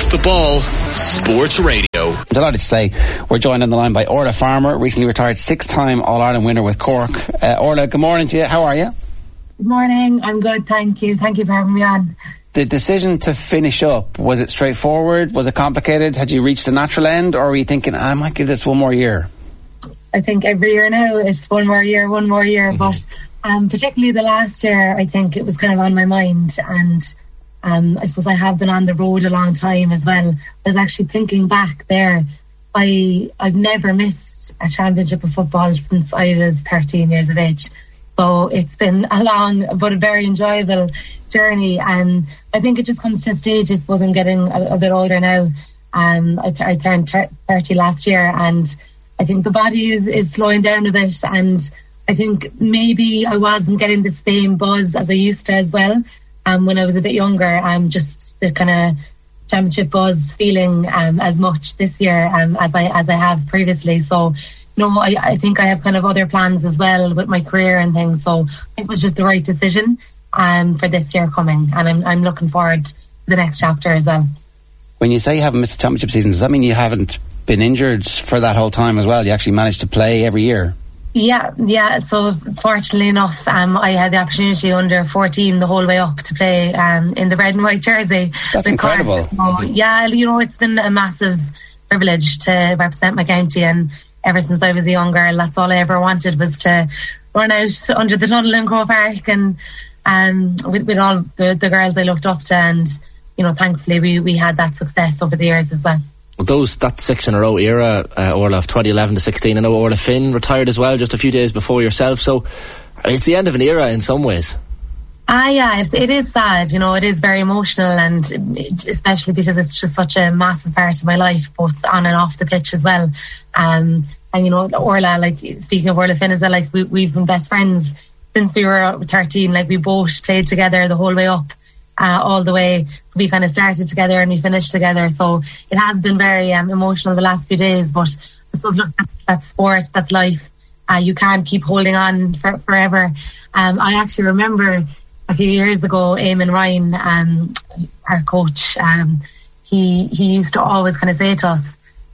Off the Ball Sports Radio. I'm delighted to say we're joined on the line by Orla Farmer, recently retired 6-time All-Ireland winner with Cork. Orla, good morning to you. How are you? Good morning. I'm good, thank you. Thank you for having me on. The decision to finish up, was it straightforward? Was it complicated? Had you reached the natural end, or were you thinking, I might give this one more year? I think every year now it's one more year. Mm-hmm. But particularly the last year, I think it was kind of on my mind, and I suppose I have been on the road a long time as well. I was actually thinking back there, I've never missed a championship of football since I was 13 years of age. So it's been a long but a very enjoyable journey, and I think it just comes to a stage, I suppose I'm getting a bit older now. I turned 30 last year, and I think the body is slowing down a bit, and I think maybe I wasn't getting the same buzz as I used to as well when I was a bit younger. Just the kind of championship buzz feeling as much this year as I have previously. So no, I think I have kind of other plans as well with my career and things. So it was just the right decision for this year coming, and I'm looking forward to the next chapter as well. When you say you haven't missed a championship season, does that mean you haven't been injured for that whole time as well? You actually managed to play every year? Yeah. So fortunately enough, I had the opportunity under 14 the whole way up to play in the red and white jersey. That's incredible. So, yeah, it's been a massive privilege to represent my county, and ever since I was a young girl, that's all I ever wanted, was to run out under the tunnel in Croke Park and with all the girls I looked up to, and thankfully we had that success over the years as well. That 6 in a row era, Orla, of 2011 to 16. I know Orla Finn retired as well just a few days before yourself, so it's the end of an era in some ways. Yeah, it is sad, it is very emotional, and especially because it's just such a massive part of my life, both on and off the pitch as well. And Orla, like, speaking of Orla Finn as well, like, we've been best friends since we were 13. Like, we both played together the whole way up. All the way. We kind of started together and we finished together, so it has been very emotional the last few days, but I suppose, look, that's sport, that's life. You can't keep holding on forever. I actually remember a few years ago, Eamon Ryan, our coach, he used to always kind of say to us,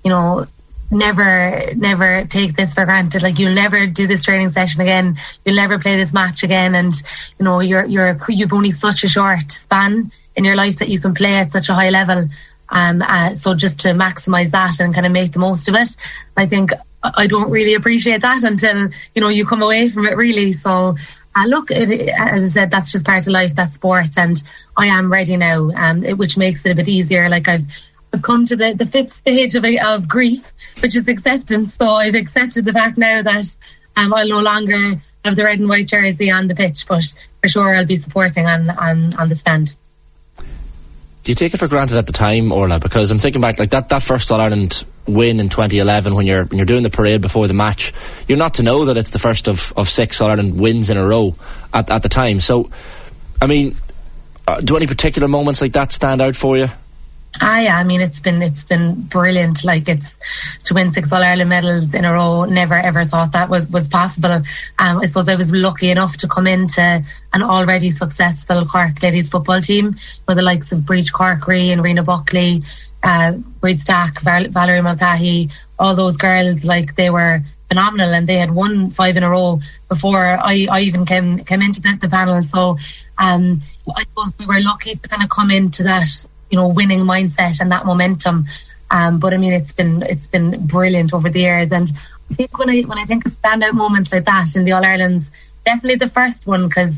never take this for granted. Like, you'll never do this training session again, you'll never play this match again, and you've only such a short span in your life that you can play at such a high level. So just to maximise that and kind of make the most of it. I think I don't really appreciate that until you come away from it, really. So look, as I said, that's just part of life, that's sport, and I am ready now, which makes it a bit easier. Like, I've come to the fifth stage of grief, which is acceptance. So I've accepted the fact now that I'll no longer have the red and white jersey on the pitch, but for sure I'll be supporting on the stand. Do you take it for granted at the time, Orla? Because I'm thinking back, like that first All-Ireland win in 2011, when you're doing the parade before the match, you're not to know that it's the first of 6 All-Ireland wins in a row at the time. So, I mean, do any particular moments like that stand out for you? Yeah, I mean, it's been brilliant. Like, it's to win 6 All-Ireland medals in a row. Never ever thought that was possible. I suppose I was lucky enough to come into an already successful Cork ladies football team with the likes of Breach Corkery and Rena Buckley, Breed Stack, Valerie Mulcahy, all those girls. Like, they were phenomenal, and they had won 5 in a row before I even came into the panel. So I suppose we were lucky to kind of come into that winning mindset and that momentum. But I mean, it's been brilliant over the years. And I think when I think of standout moments like that in the All-Irelands, definitely the first one, because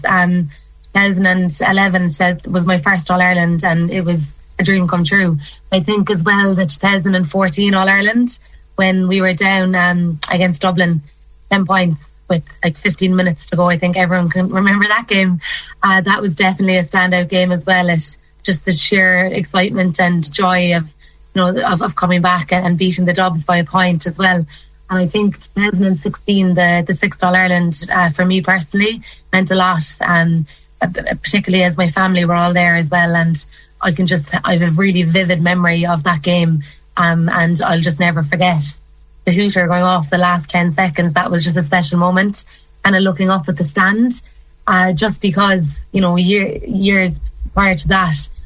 2011 was my first All-Ireland, and it was a dream come true. I think as well the 2014 All-Ireland, when we were down against Dublin, 10 points with like 15 minutes to go. I think everyone can remember that game. That was definitely a standout game as well. Just the sheer excitement and joy of coming back and beating the Dubs by a point as well. And I think 2016, the 6th All-Ireland, for me personally, meant a lot, particularly as my family were all there as well. And I have a really vivid memory of that game, and I'll just never forget the hooter going off the last 10 seconds. That was just a special moment. And looking up at the stand, just because, years prior to that,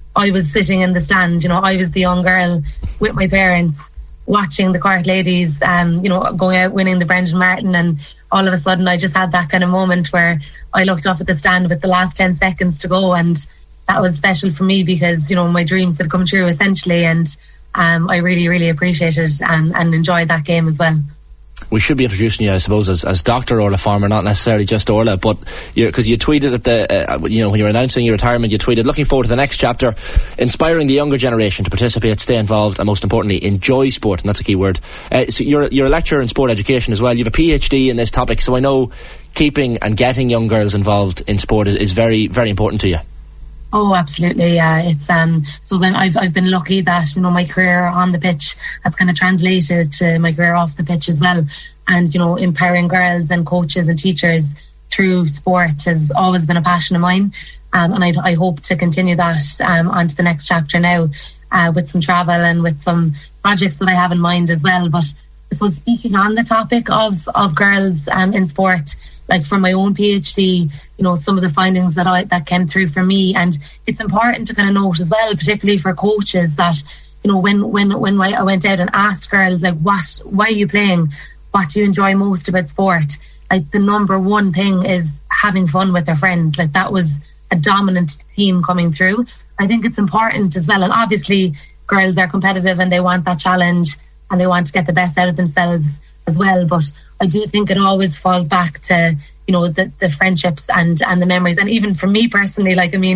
I was sitting in the stand. I was the young girl with my parents watching the Cork ladies, going out winning the Brendan Martin, and all of a sudden I just had that kind of moment where I looked up at the stand with the last 10 seconds to go, and that was special for me because, my dreams had come true essentially, and I really, really appreciated and enjoyed that game as well. We should be introducing you, I suppose, as Dr. Orla Farmer, not necessarily just Orla, but because you tweeted at the, when you were announcing your retirement, you tweeted, looking forward to the next chapter, inspiring the younger generation to participate, stay involved, and most importantly, enjoy sport, and that's a key word. So you're a lecturer in sport education as well. You have a PhD in this topic, so I know keeping and getting young girls involved in sport is very, very important to you. Oh, absolutely. Yeah, it's so then I've been lucky that my career on the pitch has kind of translated to my career off the pitch as well, and empowering girls and coaches and teachers through sport has always been a passion of mine, and I hope to continue that onto the next chapter now, with some travel and with some projects that I have in mind as well. But I suppose speaking on the topic of girls in sport, like from my own PhD, some of the findings that came through for me, and it's important to kind of note as well, particularly for coaches, that when I went out and asked girls like, why are you playing? What do you enjoy most about sport? Like the number one thing is having fun with their friends. Like that was a dominant theme coming through. I think it's important as well, and obviously girls are competitive and they want that challenge and they want to get the best out of themselves as well. But I do think it always falls back to, the friendships and the memories. And even for me personally,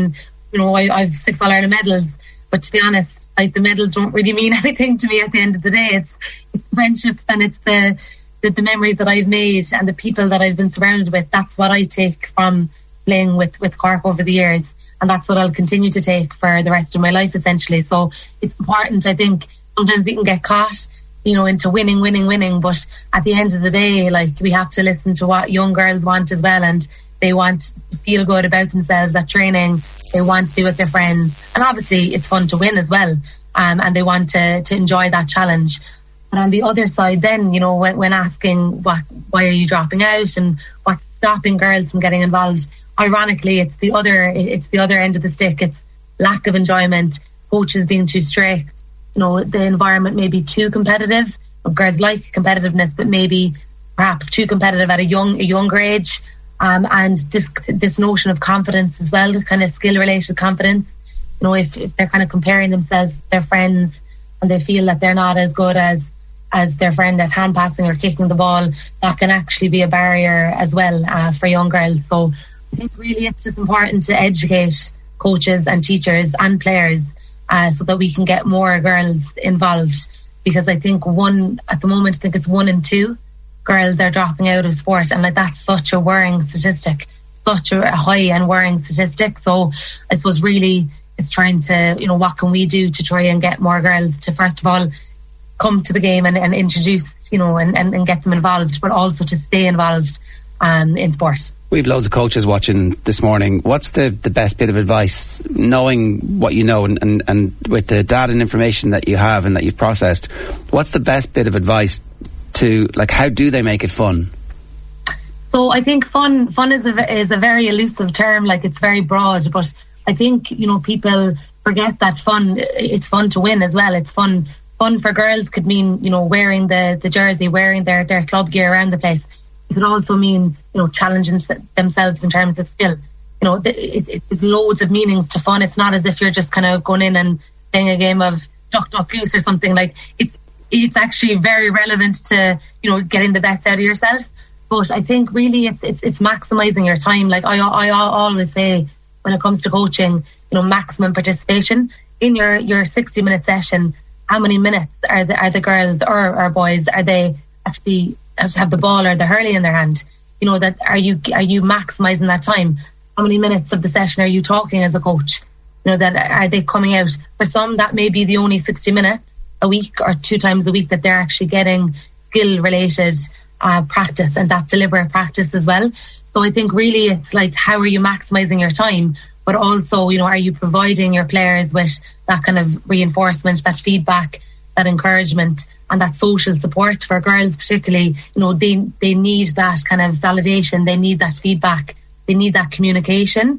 I've 6 All-Ireland medals, but to be honest, the medals don't really mean anything to me at the end of the day. It's friendships, and it's the memories that I've made and the people that I've been surrounded with. That's what I take from playing with Cork over the years. And that's what I'll continue to take for the rest of my life, essentially. So it's important, I think. Sometimes we can get caught into winning, but at the end of the day, we have to listen to what young girls want as well, and they want to feel good about themselves at training, they want to be with their friends, and obviously it's fun to win as well, and they want to enjoy that challenge. But on the other side then, when asking why are you dropping out and what's stopping girls from getting involved, ironically it's the other end of the stick. It's lack of enjoyment, coaches being too strict, the environment may be too competitive. Girls like competitiveness, but maybe perhaps too competitive at a younger age. And this notion of confidence as well, kind of skill-related confidence. If they're kind of comparing themselves to their friends and they feel that they're not as good as their friend at hand passing or kicking the ball, that can actually be a barrier as well for young girls. So I think really it's just important to educate coaches and teachers and players so that we can get more girls involved, because I think at the moment it's 1 in 2 girls are dropping out of sport, and that's such a worrying statistic, such a high and worrying statistic. So I suppose really it's trying to, what can we do to try and get more girls to first of all come to the game and introduce, and get them involved, but also to stay involved in sport. We've loads of coaches watching this morning. What's the best bit of advice, knowing what you know and with the data and information that you have and that you've processed, what's the best bit of advice to, how do they make it fun? So I think fun is a very elusive term, it's very broad, but I think, people forget that it's fun to win as well. It's fun for girls could mean, wearing the jersey, wearing their club gear around the place. It could also mean, challenging themselves in terms of skill. It's loads of meanings to fun. It's not as if you're just kind of going in and playing a game of duck, duck, goose or something. It's actually very relevant to, getting the best out of yourself. But I think really it's maximising your time. I always say when it comes to coaching, maximum participation. In your 60-minute session, how many minutes are the girls or boys, are they actually have the ball or the hurley in their hand? That are you maximising that time? How many minutes of the session are you talking as a coach? That are they coming out? For some, that may be the only 60 minutes a week or 2 times a week that they're actually getting skill-related practice, and that deliberate practice as well. So I think really it's how are you maximising your time, but also, are you providing your players with that kind of reinforcement, that feedback, that encouragement, and that social support. For girls particularly, they need that kind of validation, they need that feedback, they need that communication.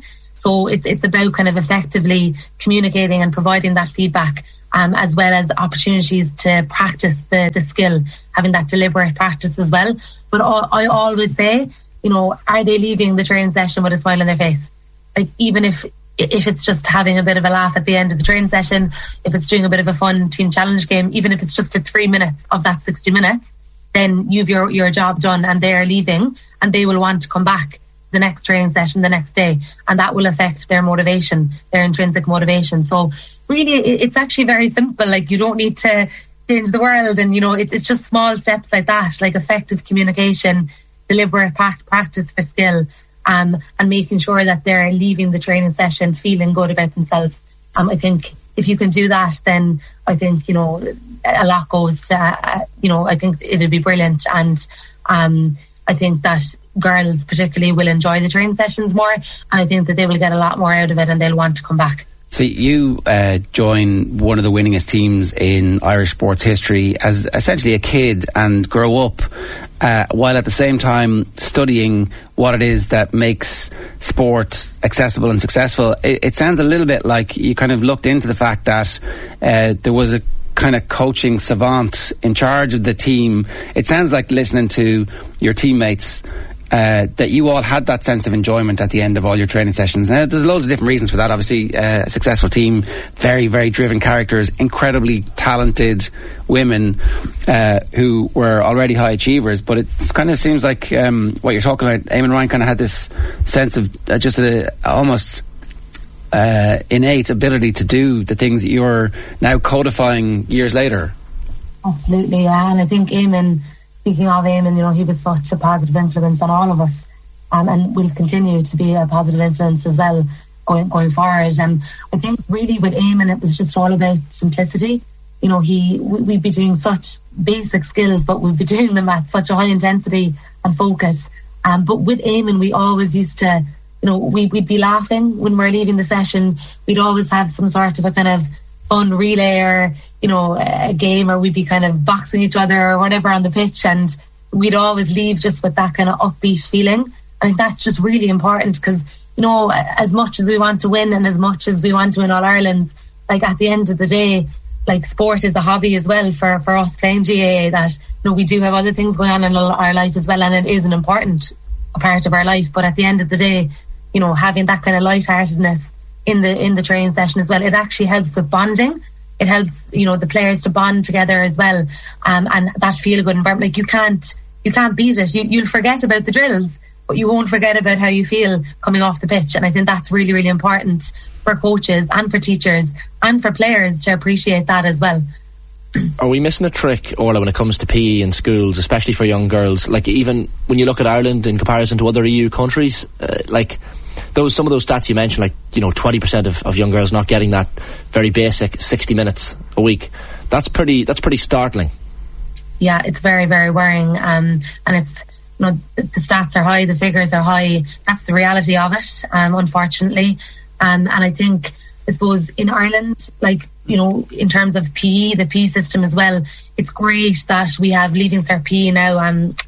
So it's about kind of effectively communicating and providing that feedback, as well as opportunities to practice the skill, having that deliberate practice as well. But I always say, you know, are they leaving the training session with a smile on their face? Like, even if it's just having a bit of a laugh at the end of the training session, if it's doing a bit of a fun team challenge game, even if it's just for 3 minutes of that 60 minutes, then you've your job done, and they're leaving and they will want to come back the next training session the next day, and that will affect their motivation, their intrinsic motivation. So really, it's actually very simple. Like, you don't need to change the world, and you know, it's just small steps like that, like effective communication, deliberate practice for skill, and making sure that they're leaving the training session feeling good about themselves. I think if you can do that, then I think, you know, a lot goes to, you know, I think it'll be brilliant. And I think that girls particularly will enjoy the training sessions more, and I think that they will get a lot more out of it and they'll want to come back. So you join one of the winningest teams in Irish sports history as essentially a kid and grow up while at the same time studying what it is that makes sport accessible and successful. It sounds a little bit like you kind of looked into the fact that there was a kind of coaching savant in charge of the team. It sounds like, listening to your teammates, that you all had that sense of enjoyment at the end of all your training sessions. Now, there's loads of different reasons for that. Obviously, a successful team, very, very driven characters, incredibly talented women who were already high achievers. But it kind of seems like what you're talking about, Eamon Ryan kind of had this sense of just almost innate ability to do the things that you're now codifying years later. Absolutely, yeah. And I think Eamon, speaking of Eamon, you know, he was such a positive influence on all of us, and will continue to be a positive influence as well going forward. And I think really with Eamon, it was just all about simplicity. You know, we'd be doing such basic skills, but we'd be doing them at such a high intensity and focus. But with Eamon, we always used to, you know, we'd be laughing when we're leaving the session. We'd always have some sort of a kind of fun relay, or, you know, a game, or we'd be kind of boxing each other or whatever on the pitch, and we'd always leave just with that kind of upbeat feeling. I think that's just really important, because, you know, as much as we want to win and as much as we want to win All Irelands, like, at the end of the day, like, sport is a hobby as well for us playing GAA, that, you know, we do have other things going on in our life as well, and it is an important part of our life. But at the end of the day, you know, having that kind of lightheartedness in the training session as well, it actually helps with bonding. It helps, you know, the players to bond together as well, and that feel good environment. Like, you can't beat it. You'll forget about the drills, but you won't forget about how you feel coming off the pitch. And I think that's really, really important for coaches and for teachers and for players to appreciate that as well. Are we missing a trick, Orla, when it comes to PE in schools, especially for young girls? Like, even when you look at Ireland in comparison to other EU countries, like, some of those stats you mentioned, like, you know, 20% of young girls not getting that very basic 60 minutes a week. That's pretty startling. Yeah, it's very, very worrying. And it's, you know, the stats are high, the figures are high. That's the reality of it, unfortunately. And I think, I suppose, in Ireland, like, you know, in terms of PE, the PE system as well, it's great that we have Leaving Cert PE now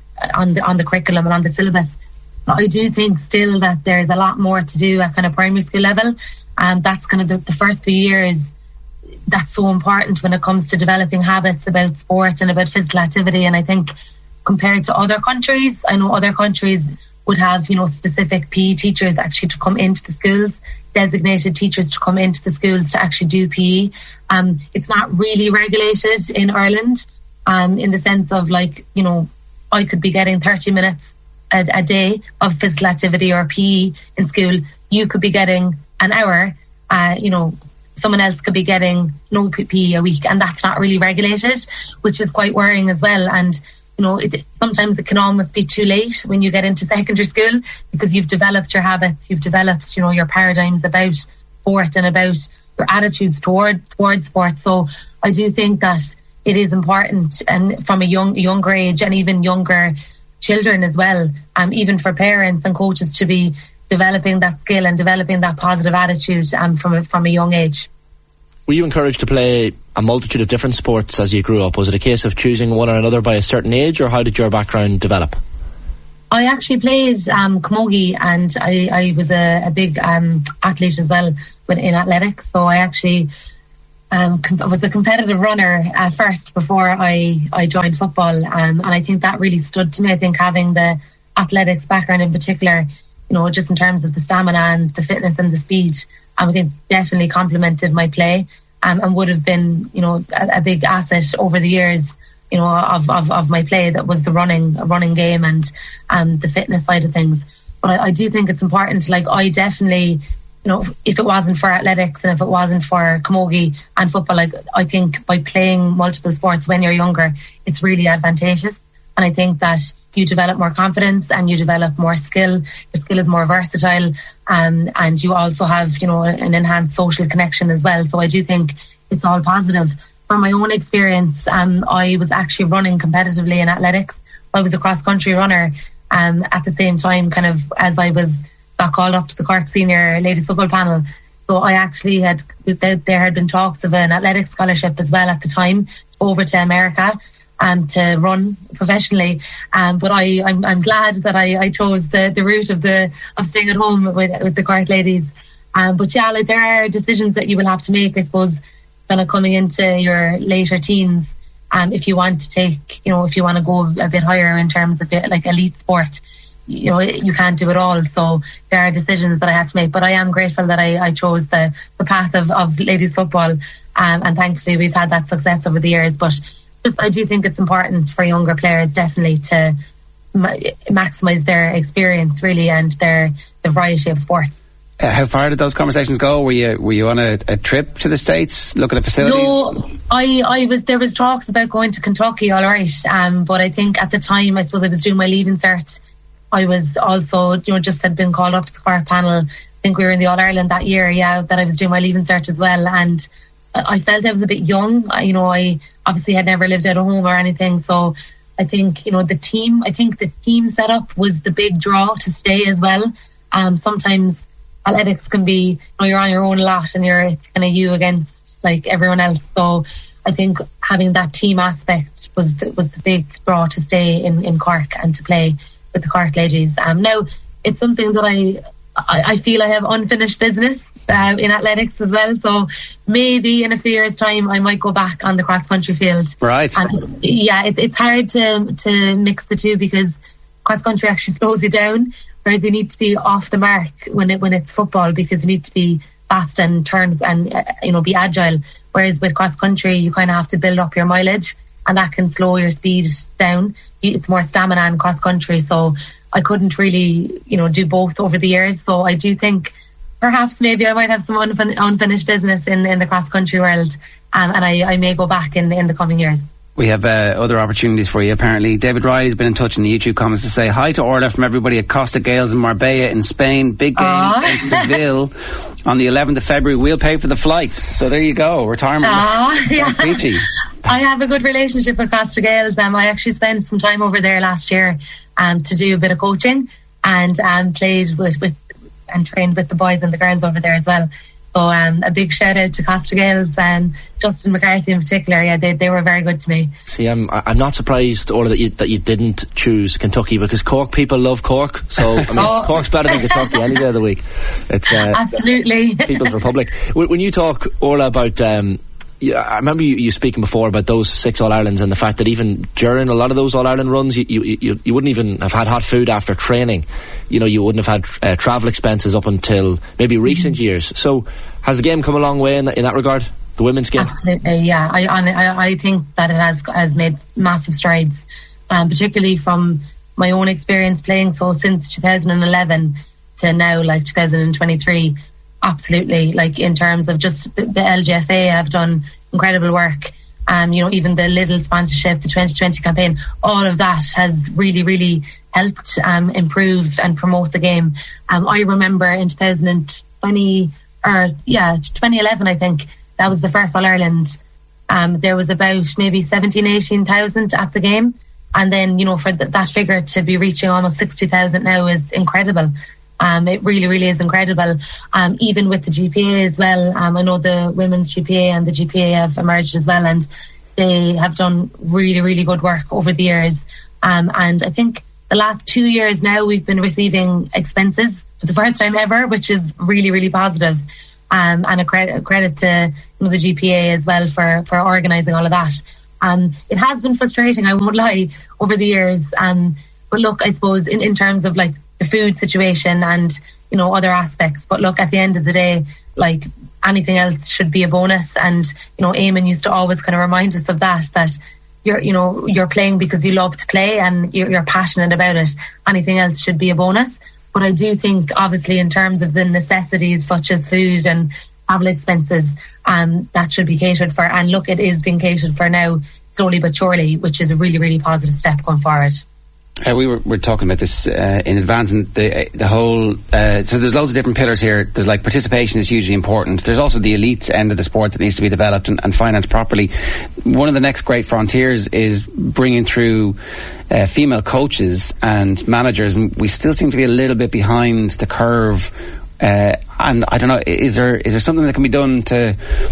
on the curriculum and on the syllabus. I do think still that there's a lot more to do at kind of primary school level, and that's kind of the first few years. That's so important when it comes to developing habits about sport and about physical activity. And I think compared to other countries, I know other countries would have, you know, specific PE teachers actually to come into the schools, designated teachers to come into the schools to actually do PE. It's not really regulated in Ireland, in the sense of, like, you know, I could be getting 30 minutes a day of physical activity or PE in school. You could be getting an hour, you know, someone else could be getting no PE a week, and that's not really regulated, which is quite worrying as well. And, you know, sometimes it can almost be too late when you get into secondary school, because you've developed your habits, you've developed, you know, your paradigms about sport and about your attitudes towards sport. So I do think that it is important, and from a younger age, and even younger children as well, even for parents and coaches, to be developing that skill and developing that positive attitude from a young age. Were you encouraged to play a multitude of different sports as you grew up? Was it a case of choosing one or another by a certain age, or how did your background develop? I actually played camogie, and I was a big athlete as well in athletics. So I actually was a competitive runner first before I joined football, and I think that really stood to me. I think having the athletics background in particular, just in terms of the stamina and the fitness and the speed, I think definitely complemented my play, and would have been a big asset over the years of my play. That was the running game and the fitness side of things. But I do think it's important. Like, I definitely, if it wasn't for athletics and if it wasn't for camogie and football, like, I think by playing multiple sports when you're younger, it's really advantageous. And I think that you develop more confidence and you develop more skill. Your skill is more versatile, and you also have, an enhanced social connection as well. So I do think it's all positive. From my own experience, I was actually running competitively in athletics. I was a cross-country runner at the same time, kind of as I got called up to the Cork Senior Ladies Football panel. So I actually there had been talks of an athletics scholarship as well at the time over to America to run professionally. But I'm glad that I chose the route of staying at home with the Cork ladies. But yeah, like, there are decisions that you will have to make, I suppose, kind of coming into your later teens, if you want to take, if you want to go a bit higher in terms of like elite sport, you can't do it all. So there are decisions that I have to make, but I am grateful that I chose the path of ladies football, and thankfully we've had that success over the years. But I do think it's important for younger players definitely to maximise their experience really and the variety of sports. How far did those conversations go? Were you on a trip to the States looking at facilities? No, there was talks about going to Kentucky, all right. But I think at the time, I suppose I was doing my leaving cert. I was also, just had been called up to the Cork panel. I think we were in the All Ireland that year, that I was doing my leaving cert as well. And I felt I was a bit young. I obviously had never lived out of home or anything. So I think, the team setup was the big draw to stay as well. Sometimes athletics can be, you're on your own a lot and it's kind of you against like everyone else. So I think having that team aspect was the big draw to stay in Cork and to play with the Cork ladies. Now it's something that I feel I have unfinished business in athletics as well. So maybe in a few years' time I might go back on the cross country field. Right. And it's hard to mix the two because cross country actually slows you down. Whereas you need to be off the mark when it's football, because you need to be fast and turn and be agile. Whereas with cross country, you kind of have to build up your mileage, and that can slow your speed down. It's more stamina in cross country, so I couldn't really do both over the years. So I do think perhaps maybe I might have some unfinished business in the cross country world, and I may go back in the coming years. We have other opportunities for you, apparently. David Riley's been in touch in the YouTube comments to say hi to Orla from everybody at Costa Gales in Marbella in Spain. Big game in Seville on the 11th of February. We'll pay for the flights. So there you go. Retirement. Peachy. I have a good relationship with Costa Gales. I actually spent some time over there last year to do a bit of coaching and played with and trained with the boys and the girls over there as well. So a big shout out to Costa Gales and Justin McCarthy in particular. Yeah, they were very good to me. See, I'm not surprised, Orla, that you didn't choose Kentucky, because Cork people love Cork. So I mean, Cork's better than Kentucky any day of the week. It's absolutely People's Republic. When you talk, Orla, about I remember you speaking before about those 6 All-Irelands and the fact that even during a lot of those All-Ireland runs, you wouldn't even have had hot food after training. You wouldn't have had travel expenses up until maybe recent years. So has the game come a long way in that regard, the women's game? Absolutely, yeah. I think that it has made massive strides, particularly from my own experience playing. So since 2011 to now, like 2023, absolutely, like in terms of just the LGFA have done incredible work. Even the little sponsorship, the 2020 campaign, all of that has really, really helped improve and promote the game. I remember in 2011, I think, that was the first All-Ireland. There was about maybe 18,000 at the game. And then, for that figure to be reaching almost 60,000 now is incredible. It really, really is incredible. Even with the GPA as well. I know the women's GPA and the GPA have emerged as well, and they have done really, really good work over the years. And I think the last 2 years now, we've been receiving expenses for the first time ever, which is really, really positive. And a credit to the GPA as well for organising all of that. It has been frustrating, I won't lie, over the years. But look, I suppose in terms of like the food situation and, other aspects. But look, at the end of the day, like anything else should be a bonus. And, Eamon used to always kind of remind us of that you're playing because you love to play and you're passionate about it. Anything else should be a bonus. But I do think, obviously, in terms of the necessities such as food and travel expenses, that should be catered for. And look, it is being catered for now, slowly but surely, which is a really, really positive step going forward. We were talking about this in advance, and the whole so there's loads of different pillars here. There's like participation is hugely important. There's also the elite end of the sport that needs to be developed and financed properly. One of the next great frontiers is bringing through female coaches and managers, and we still seem to be a little bit behind the curve. And I don't know, is there something that can be done to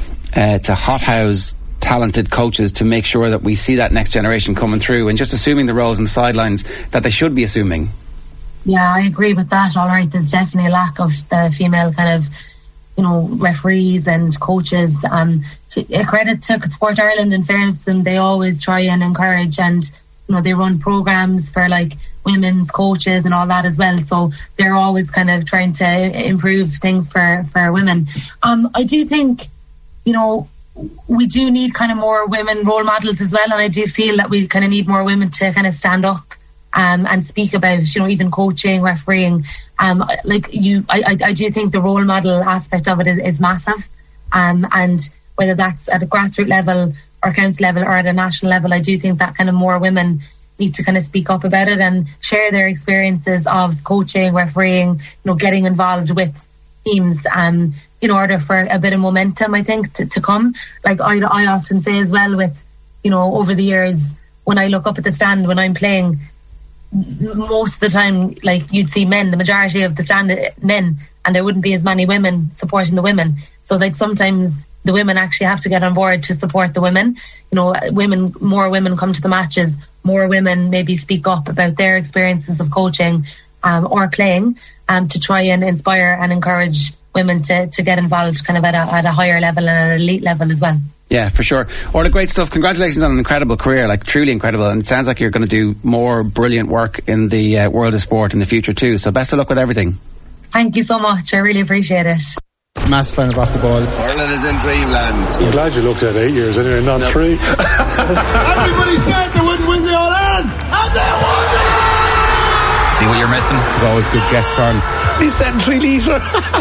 hothouse talented coaches to make sure that we see that next generation coming through and just assuming the roles on the sidelines that they should be assuming? Yeah, I agree with that. All right, there's definitely a lack of the female kind of, referees and coaches. A credit to Sport Ireland, in fairness, and they always try and encourage, and they run programs for like women's coaches and all that as well. So they're always kind of trying to improve things for women. I do think, we do need kind of more women role models as well, and I do feel that we kind of need more women to kind of stand up and speak about, even coaching, refereeing. I do think the role model aspect of it is massive, and whether that's at a grassroots level or county level or at a national level, I do think that kind of more women need to kind of speak up about it and share their experiences of coaching, refereeing, getting involved with teams, in order for a bit of momentum, I think, to come. Like I often say as well with, over the years, when I look up at the stand when I'm playing, most of the time, like you'd see men, the majority of the stand men, and there wouldn't be as many women supporting the women. So like sometimes the women actually have to get on board to support the women. More women come to the matches, more women maybe speak up about their experiences of coaching or playing, to try and inspire and encourage women to get involved kind of at a higher level and at an elite level as well. Yeah, for sure. All the great stuff. Congratulations on an incredible career, like truly incredible. And it sounds like you're going to do more brilliant work in the world of sport in the future too. So best of luck with everything. Thank you so much. I really appreciate it. Massive fan of Off the Ball. Ireland is in dreamland. I'm glad you looked at 8 years anyway, not 3. Everybody said they wouldn't win the All-Ireland, and they won it! See what you're missing? There's always good guests on. He said 3 litre.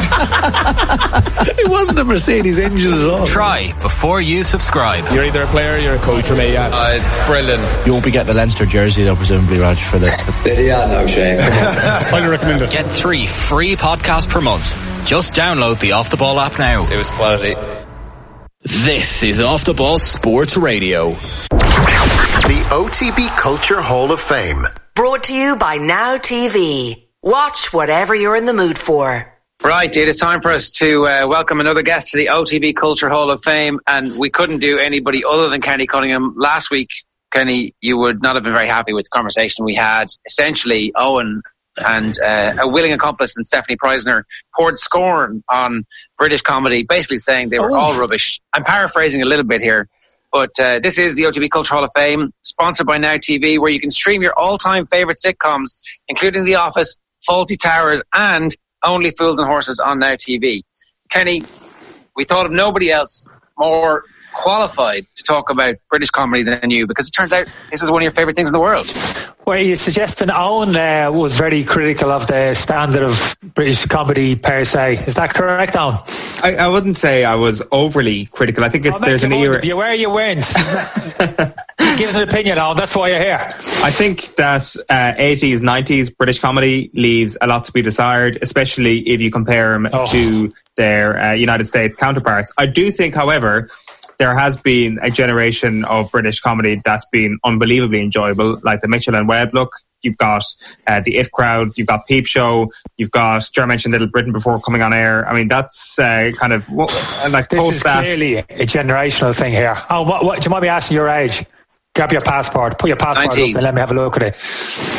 It wasn't a Mercedes engine at all. Try before you subscribe. You're either a player or you're a coach for me, yeah. It's brilliant. You won't be getting the Leinster jersey though, presumably, Raj, for the... Yeah, no shame. Highly recommend it. Get 3 free podcasts per month. Just download the Off the Ball app now. It was quality. This is Off the Ball Sports Radio. The OTB Culture Hall of Fame. Brought to you by Now TV. Watch whatever you're in the mood for. Right, it is time for us to welcome another guest to the OTB Culture Hall of Fame, and we couldn't do anybody other than Kenny Cunningham. Last week, Kenny, you would not have been very happy with the conversation we had. Essentially, Owen and a willing accomplice and Stephanie Preisner poured scorn on British comedy, basically saying they were all rubbish. I'm paraphrasing a little bit here. But this is the OTB Culture Hall of Fame, sponsored by Now TV, where you can stream your all-time favourite sitcoms, including The Office, Fawlty Towers, and Only Fools and Horses on Now TV. Kenny, we thought of nobody else more qualified to talk about British comedy than you, because it turns out this is one of your favourite things in the world. Well, you're suggesting Owen was very critical of the standard of British comedy per se. Is that correct, Owen? I wouldn't say I was overly critical. I think there's an era... You wear your wins. Give us an opinion, Owen. That's why you're here. I think that 80s, 90s British comedy leaves a lot to be desired, especially if you compare them to their United States counterparts. I do think, however, there has been a generation of British comedy that's been unbelievably enjoyable, like the Mitchell and Webb look. You've got the It Crowd, you've got Peep Show, you've got, Ger mentioned Little Britain before coming on air. I mean, that's kind of like this is clearly a generational thing here. Oh, what do you mind me asking your age? Grab your passport, put your passport 19. up and let me have a look at it.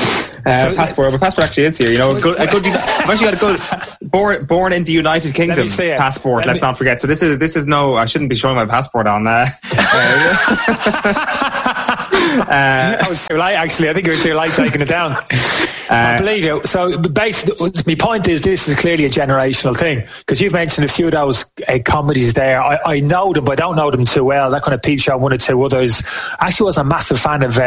Passport. But Passport actually is here. You know, I've actually got a good born in the United Kingdom passport. Let's not forget. So this is no. I shouldn't be showing my passport on. I was too late, actually. I think you were too late taking it down. I believe you. So, my point is, this is clearly a generational thing, because you've mentioned a few of those comedies there. I know them, but I don't know them too well. That kind of Peep Show, one or two others. I actually wasn't a massive fan of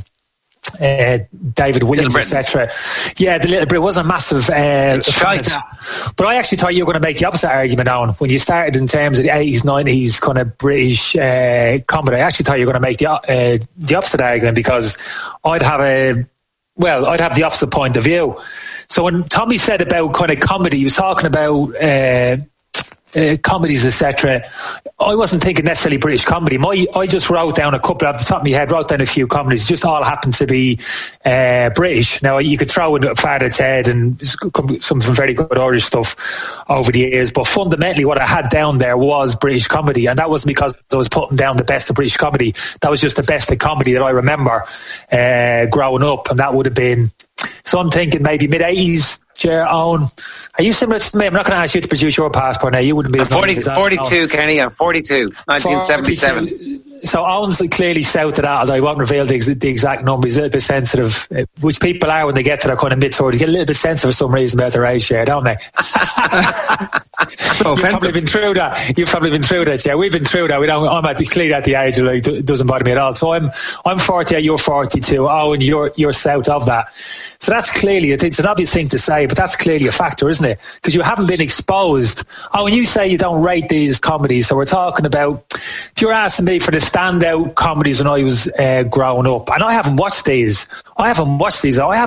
David Williams, etc. Yeah, the Little Britain wasn't a massive fan. But I actually thought you were going to make the opposite argument on when you started in terms of the 80s, 90s kind of British comedy. I actually thought you were going to make the opposite argument, because I'd have the opposite point of view. So when Tommy said about kind of comedy, he was talking about comedies, etc. I wasn't thinking necessarily British comedy. I just wrote down a couple off the top of my head, wrote down a few comedies, just all happened to be British. Now, you could throw in Father Ted and some very good Irish stuff over the years, but fundamentally what I had down there was British comedy, and that wasn't because I was putting down the best of British comedy. That was just the best of comedy that I remember growing up, and that would have been, so I'm thinking maybe mid-80s. Owen, are you similar to me? I'm not going to ask you to produce your passport now. You wouldn't be as 42, Kenny. I'm 42, 1977. 42. So Owen's clearly south of that, although I won't reveal the exact number. He's a little bit sensitive, which people are when they get to their kind of mid-40s. They get a little bit sensitive for some reason about their age here, don't they? You've probably been through that. Yeah, we've been through that. I'm clearly at the age where it doesn't bother me at all. So I'm 48, you're 42. Owen, you're south of that. So that's clearly, it's an obvious thing to say, but that's clearly a factor, isn't it? Because you haven't been exposed. Oh, when you say you don't rate these comedies, so we're talking about, if you're asking me for the standout comedies when I was growing up, and I haven't watched these. I haven't watched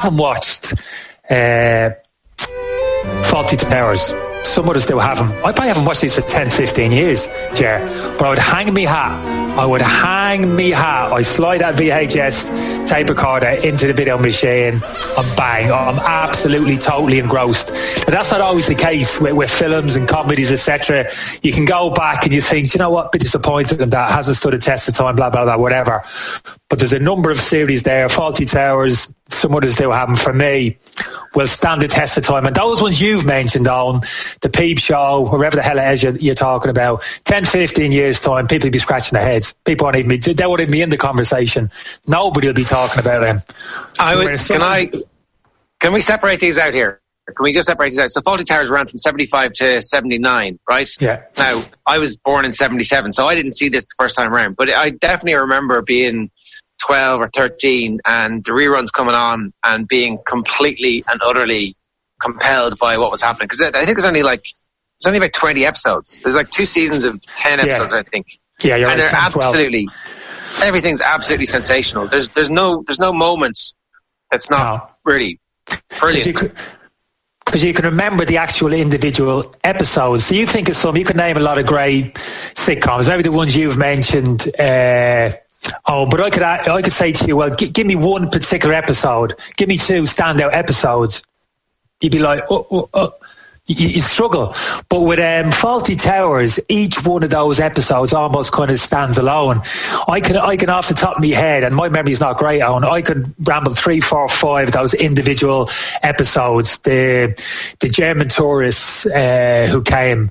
Fawlty Towers. Some others still have them. I probably haven't watched these for 10, 15 years, Ger. But I would hang me hat. I slide that VHS tape recorder into the video machine and bang. I'm absolutely, totally engrossed. But that's not always the case with films and comedies, etc. You can go back and you think, you know what, a bit disappointed in that, hasn't stood a test of time, blah, blah, blah, whatever. But there's a number of series there, Fawlty Towers, some others still have them, for me, will stand the test of time. And those ones you've mentioned on the Peep Show, wherever the hell it is you're talking about, 10, 15 years time, people will be scratching their heads. People won't even they won't even be in the conversation. Nobody will be talking about them. Can we separate these out here? Can we just separate these out? So Fawlty Towers ran from 75 to 79, right? Yeah. Now, I was born in 77, so I didn't see this the first time around, but I definitely remember being 12 or 13 and the reruns coming on and being completely and utterly compelled by what was happening. Because I think there's only about 20 episodes. There's like 2 seasons of 10 episodes, I think. Yeah, you're and right. they're absolutely, everything's absolutely sensational. There's no moments that's not really brilliant. Because you can remember the actual individual episodes. So you think of some, you can name a lot of great sitcoms, maybe the ones you've mentioned. But I could say to you, well, give me one particular episode. Give me 2 standout episodes. You'd be like, you struggle. But with Fawlty Towers, each one of those episodes almost kind of stands alone. I can off the top of my head, and my memory's not great, Owen, I could ramble 3, 4, 5 of those individual episodes. The German tourists who came,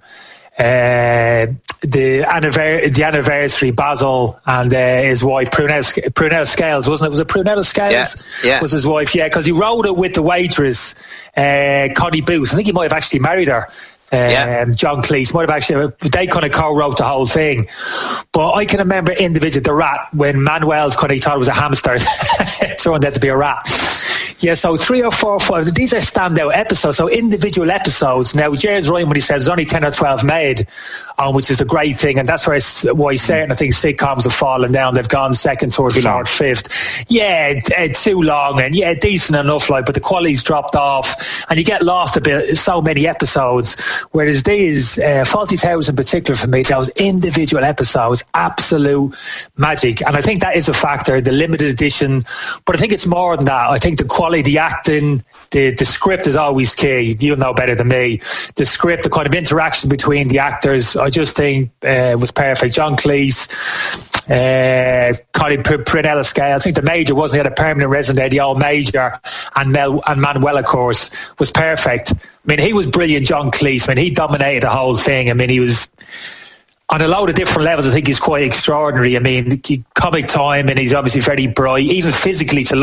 the anniversary, Basil and his wife Prunella Scales, wasn't it? Was it Prunella Scales? Yeah. Was his wife? Yeah, because he wrote it with the waitress, Connie Booth. I think he might have actually married her. John Cleese might have actually, they kind of co-wrote the whole thing. But I can remember individually the rat, when Manuel's kind of, he thought it was a hamster, turned out to be a rat. Yeah, so 3 or 4 or 5, these are standout episodes, so individual episodes. Now, Jerry's right when he says there's only 10 or 12 made, which is the great thing, and that's why certain, I think, sitcoms have fallen down. They've gone second, third, fourth, fifth. Yeah, too long, and yeah, decent enough, but the quality's dropped off, and you get lost a bit, so many episodes. Whereas these, Fawlty Towers in particular for me, those individual episodes, absolute magic. And I think that is a factor, the limited edition, but I think it's more than that. I think the quality quality, the acting, the script is always key. You'll know better than me. The script, the kind of interaction between the actors, I just think was perfect. John Cleese, Connie Prunella Scale. I think the Major wasn't he had a permanent resident there, the old Major, and Manuel, of course, was perfect. I mean, he was brilliant, John Cleese. I mean, he dominated the whole thing. I mean, he was on a load of different levels. I think he's quite extraordinary. I mean, comic time, and he's obviously very bright, even physically to